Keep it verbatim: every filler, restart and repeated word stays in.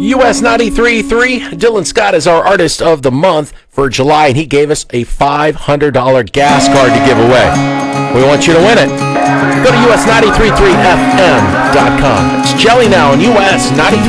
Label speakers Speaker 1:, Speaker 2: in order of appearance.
Speaker 1: U S ninety-three point three, Dylan Scott is our Artist of the Month for July, and he gave us a five hundred dollars gas card to give away. We want you to win it. Go to U S nine three point three F M dot com. It's Jelly now on U S ninety-three